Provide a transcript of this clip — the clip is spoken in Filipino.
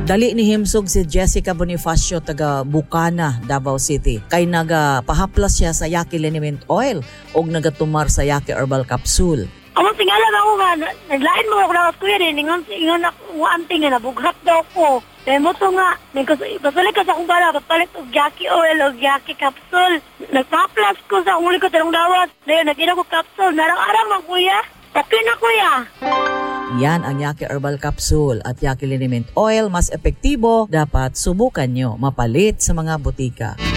Dali ni himsog si Jessica Bonifacio taga Bukana, Davao City. Kay nagapahaplas siya sa Yaki Liniment Oil o nagatumar sa Yaki Herbal Capsule. Amo tingalan ako nga, naglain mo ako na kuya din, ingon ako anting na bughat daw ko. Kaya mo to nga, basulik ka sa akong bala, papalit og Yaki Oil o Yaki Capsule. Nagpa-plus ko sa akong likod ng dawat. Ngayon, nag-ina ko capsule, narang-arang man kuya. Okay na kuya. Yan ang Yaki Herbal Capsule at Yaki Liniment Oil. Mas epektibo, dapat subukan nyo mapalit sa mga butika.